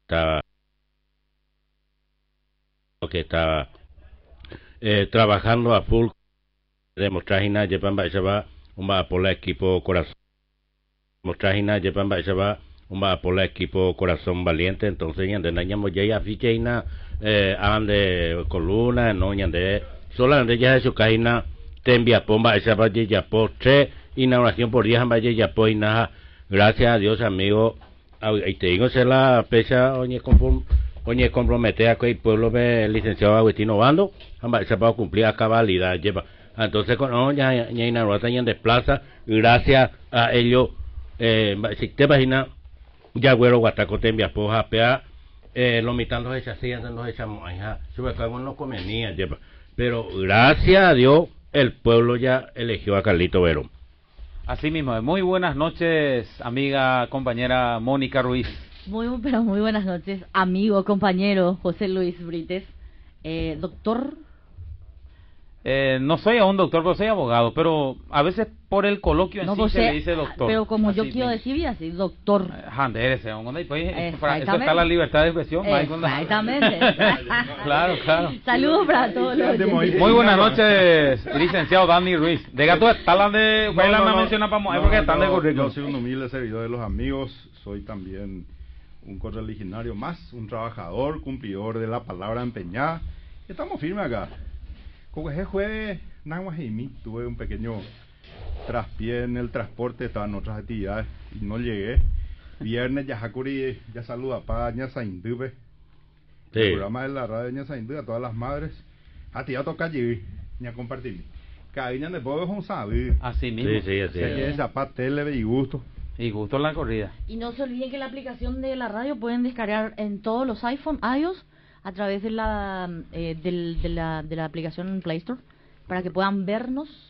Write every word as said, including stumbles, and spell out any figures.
está que está eh, trabajando a full, demostrar hina llevan va un va por el equipo corazón, mostrar hina llevan va un va por el equipo corazón valiente. Entonces ya de nañamos ya ya ficha hina eh, ande columna no ya de sola de ya su caína te envía pomba esa va ya por tres inauguración por día va ya por nada. Gracias a Dios, amigo. Y te digo, se la pesa, oye, comprom, oye, compromete a que el pueblo ve el licenciado Agustino Bando, se va a cumplir a cabalidad, lleva. Entonces, con oh, ya, ya, ya, ya, ya, desplaza, gracias a ellos, eh, si te imaginas, ya, güero, guatacote, envía, poja, pea, eh, lo mitad los echas, sí, los echamos, ajá, sube que no convenía, lleva. Pero, gracias a Dios, el pueblo ya eligió a Carlito Verón. Así mismo, muy buenas noches, amiga, compañera Mónica Ruiz. Muy, pero muy buenas noches, amigo, compañero José Luis Brites. Eh, doctor. Eh, no soy aún doctor, pero soy abogado, pero a veces por el coloquio en no, sí vos se le dice doctor. Pero como así yo quiero mismo. decir, y así, doctor. Pues, eso está la libertad de expresión. Exactamente. Claro, claro. Saludos para todos los Muy buenas noches, licenciado Dani Ruiz. De gato, está la de... No, no, no, menciona para no, porque no, están de currículum. Yo soy un humilde servidor de los amigos, soy también un correligionario más, un trabajador, cumplidor de la palabra empeñada. Estamos firmes acá. Como ese jueves, Nahuajimi, tuve un pequeño traspié en el transporte, estaba en otras actividades y no llegué. Viernes, ya Hakuri, ya saluda para Ñasaindube. Sí. El programa de la radio Ñasaindube a todas las madres. A ti ya toca allí, ya compartir. Cariño de pueblo es un sabido. Así mismo. Sí, sí, así. Se quiere zapar tele y gusto. Y gusto en la corrida. Y no se olviden que la aplicación de la radio pueden descargar en todos los iPhone, iOS, a través de la, eh, del, de la de la aplicación Play Store, para que puedan vernos